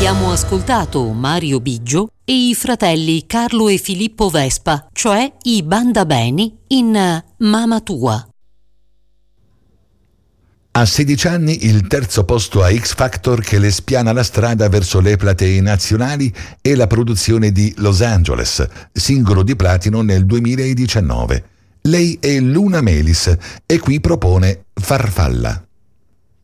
Abbiamo ascoltato Mario Biggio e i fratelli Carlo e Filippo Vespa, cioè i Banda Beni, in Mama Tua. A 16 anni il terzo posto a X Factor che le spiana la strada verso le platee nazionali e la produzione di Los Angeles, singolo di platino nel 2019. Lei è Luna Melis e qui propone Farfalla.